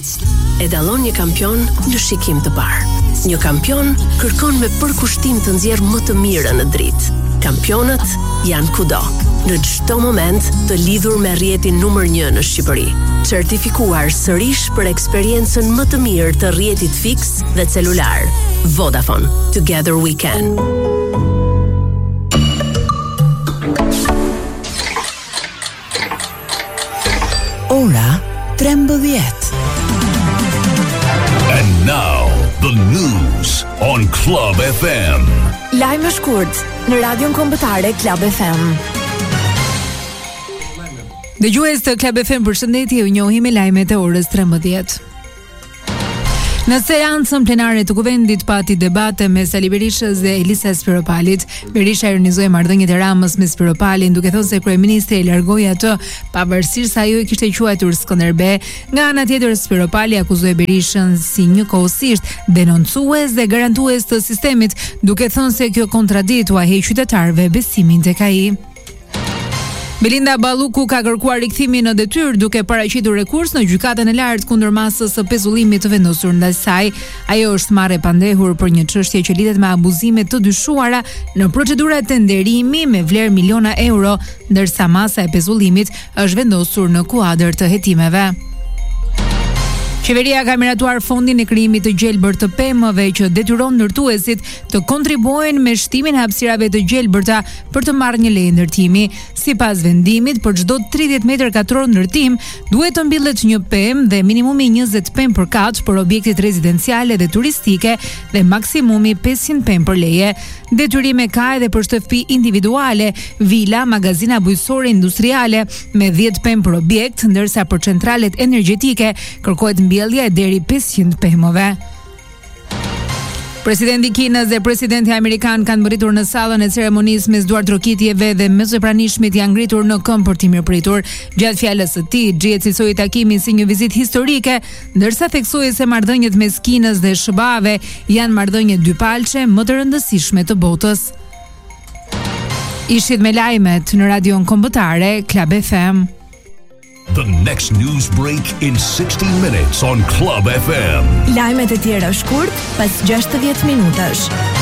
E dallon një kampion në shikim të parë. Një kampion kërkon me përkushtim të nxjerrë më të mirën në dritë. Kampionët janë kudo, në çdo moment të lidhur me rrjetin numër 1 në Shqipëri. Certifikuar sërish për eksperiencën më të mirë të rrjetit fiks dhe celular. Vodafone, Together We Can. Ora 13. And now, the news on Club FM. Lajme shkurt në radion kombëtare Club FM. Dëgjues të Club FM, përshëndetje, ju njohim me lajmet e orës 13. Në seancën plenare të Kuvendit pati debate mes Ali Berishës dhe Elisa Spiropalit. Berisha ironizoi marrëdhëniet e Ramës me Spiropalin, duke thënë se kryeministri e largoi atë pavarësisht se ajo e kishte quajtur Skënderbe. Nga ana tjetër, Spiropali akuzoi Berishën si njëkohësisht denoncues dhe garantues të sistemit, duke thënë se kjo kontradikt u heq qytetarëve besimin tek ai. Belinda Balluku ka kërkuar rikthimin në detyrë duke paraqitur rekurs në gjykatën e lartë kundër masës së pezullimit të vendosur ndaj saj. Ajo është marrë e pandehur për një çështje që lidhet me abuzime të dyshuara në procedurat e nderimi me vlerë miliona euro, ndërsa masa e pezullimit është vendosur në kuadër të hetimeve. Qeveria ka miratuar fondin e krijimit të gjelbër të pemëve që detyron ndërtuesit të kontribuojnë me shtimin e hapësirave të gjelbërta për të marrë një lejë ndërtimi. Sipas vendimit, për çdo 30 metër katror ndërtim duhet të mbillet një pemë dhe minimumi 20 pemë për kat për objektet rezidenciale dhe turistike dhe maksimumi 500 pemë për leje. Detyrime ka edhe për shtëpi individuale, vila, magazina bujqësore industriale me 10 pemë për objekt, ndërsa për centralet energjetike kërkohet mbjellja e deri 500 pemëve. Presidenti i Kinës dhe presidenti amerikan kanë mbërritur në sallën e ceremonisë mes duartrokitjeve dhe mesopranishmit janë ngritur në këmbë për t'i mirëpritur. Gjatë fjalës së tij, Xhi cilsoi takimin si një vizitë historike, ndërsa theksoi se marrëdhëniet mes Kinës dhe SBA-ve janë marrëdhënie dypalçe më të rëndësishme të botës. Ishit me lajmet në radion kombëtare Club FM. The next news break in 60 minutes on Club FM. Lajmet e tjera shkurt pas 60 minutash.